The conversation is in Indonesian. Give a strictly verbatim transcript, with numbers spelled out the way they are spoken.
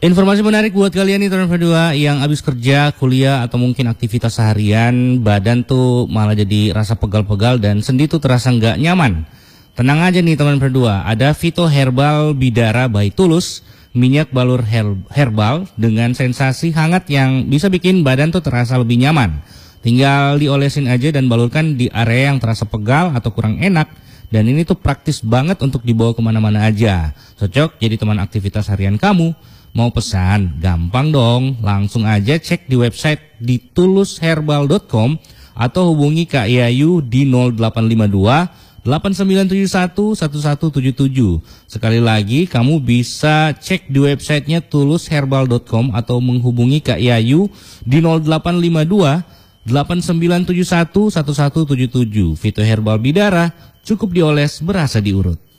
Informasi menarik buat kalian nih teman dua yang habis kerja, kuliah atau mungkin aktivitas seharian, badan tuh malah jadi rasa pegal-pegal dan sendi tuh terasa nggak nyaman. Tenang aja nih teman berdua, ada Vito Herbal Bidara by Tulus, minyak balur her herbal dengan sensasi hangat yang bisa bikin badan tuh terasa lebih nyaman. Tinggal diolesin aja dan balurkan di area yang terasa pegal atau kurang enak. Dan ini tuh praktis banget untuk dibawa kemana-mana aja. Cocok jadi teman aktivitas harian kamu. Mau pesan? Gampang dong. Langsung aja cek di website di tulus herbal dot com atau hubungi Kak Yayu di nol delapan lima dua delapan sembilan tujuh satu satu satu tujuh tujuh. Sekali lagi kamu bisa cek di websitenya tulus herbal dot com atau menghubungi Kak Yayu di nol delapan lima dua delapan sembilan tujuh satu satu satu tujuh tujuh. Vito Herbal Bidara, cukup dioles berasa diurut.